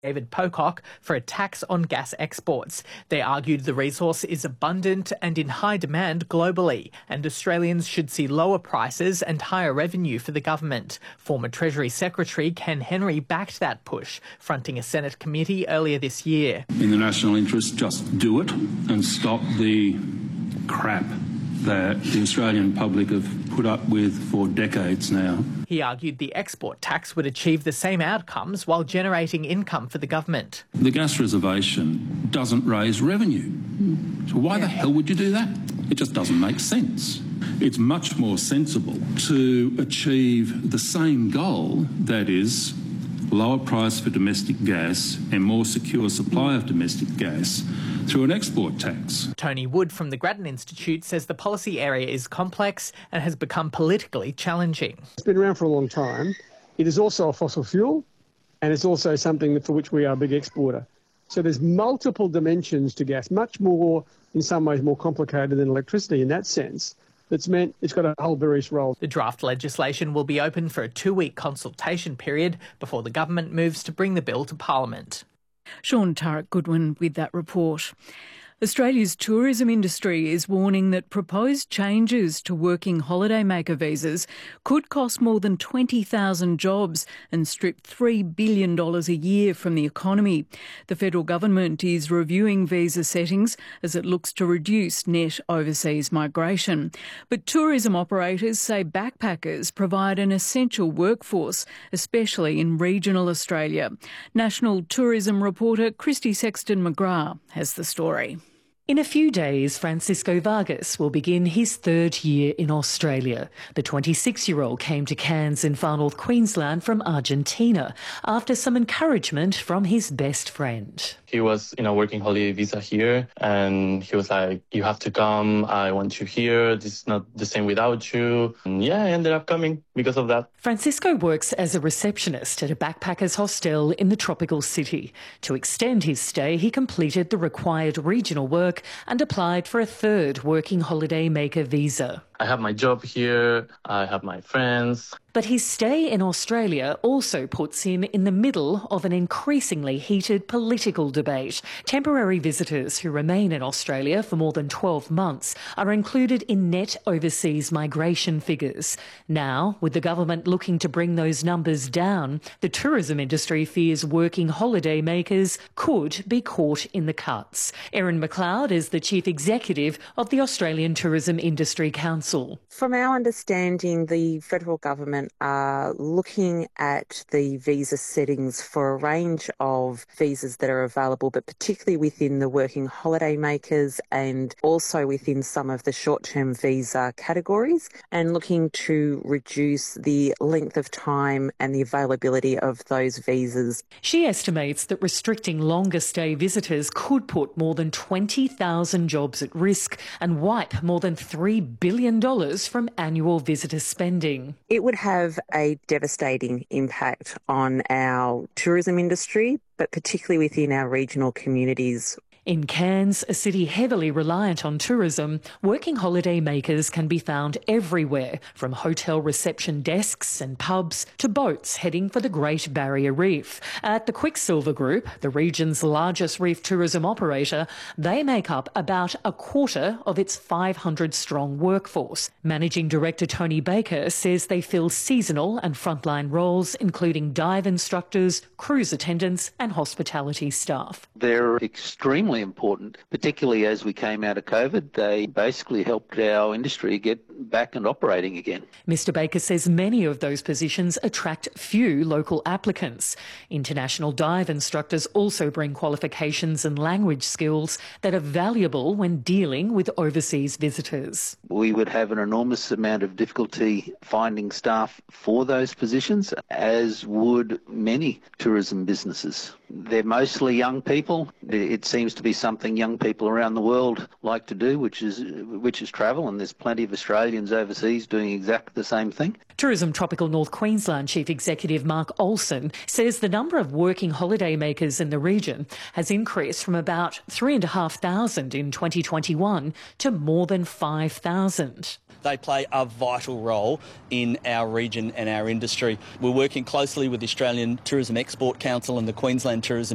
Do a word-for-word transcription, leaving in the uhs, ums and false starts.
David Pocock for a tax on gas exports. They argued the resource is abundant and in high demand globally, and Australians should see lower prices and higher revenue for the government. Former Treasury Secretary Ken Henry backed that push, fronting a Senate committee earlier this year. In the national interest, just do it and stop the crap that the Australian public have put up with for decades now. He argued the export tax would achieve the same outcomes while generating income for the government. The gas reservation doesn't raise revenue. So why the hell would you do that? It just doesn't make sense. It's much more sensible to achieve the same goal, that is, lower price for domestic gas and more secure supply of domestic gas, through an export tax. Tony Wood from the Grattan Institute says the policy area is complex and has become politically challenging. It's been around for a long time. It is also a fossil fuel, and it's also something for which we are a big exporter. So there's multiple dimensions to gas, much more, in some ways, more complicated than electricity in that sense. That's meant it's got a whole various role. The draft legislation will be open for a two-week consultation period before the government moves to bring the bill to Parliament. Sean Turek-Goodwin with that report. Australia's tourism industry is warning that proposed changes to working holidaymaker visas could cost more than twenty thousand jobs and strip three billion dollars a year from the economy. The federal government is reviewing visa settings as it looks to reduce net overseas migration. But tourism operators say backpackers provide an essential workforce, especially in regional Australia. National tourism reporter Christy Sexton-McGrath has the story. In a few days, Francisco Vargas will begin his third year in Australia. The twenty-six-year-old came to Cairns in far north Queensland from Argentina after some encouragement from his best friend. He was in a working holiday visa here, and he was like, you have to come, I want you here, this is not the same without you. And yeah, I ended up coming because of that. Francisco works as a receptionist at a backpackers hostel in the tropical city. To extend his stay, he completed the required regional work and applied for a third working holiday maker visa. I have my job here, I have my friends. But his stay in Australia also puts him in the middle of an increasingly heated political debate. Temporary visitors who remain in Australia for more than twelve months are included in net overseas migration figures. Now, with the government looking to bring those numbers down, the tourism industry fears working holiday makers could be caught in the cuts. Erin McLeod is the Chief Executive of the Australian Tourism Industry Council. From our understanding, the federal government are looking at the visa settings for a range of visas that are available, but particularly within the working holiday makers and also within some of the short-term visa categories, and looking to reduce the length of time and the availability of those visas. She estimates that restricting longer stay visitors could put more than twenty thousand jobs at risk and wipe more than three billion dollars from annual visitor spending. It would have a devastating impact on our tourism industry, but particularly within our regional communities. In Cairns, a city heavily reliant on tourism, working holiday makers can be found everywhere, from hotel reception desks and pubs to boats heading for the Great Barrier Reef. At the Quicksilver Group, the region's largest reef tourism operator, they make up about a quarter of its five hundred strong workforce. Managing Director Tony Baker says they fill seasonal and frontline roles, including dive instructors, cruise attendants and hospitality staff. They're extremely important, particularly as we came out of COVID. They basically helped our industry get back and operating again. Mister Baker says many of those positions attract few local applicants. International dive instructors also bring qualifications and language skills that are valuable when dealing with overseas visitors. We would have an enormous amount of difficulty finding staff for those positions, as would many tourism businesses. They're mostly young people. It seems to be something young people around the world like to do, which is which is travel, and there's plenty of Australians overseas doing exactly the same thing. Tourism Tropical North Queensland Chief Executive Mark Olsen says the number of working holiday makers in the region has increased from about three thousand five hundred in twenty twenty-one to more than five thousand. They play a vital role in our region and our industry. We're working closely with the Australian Tourism Export Council and the Queensland Tourism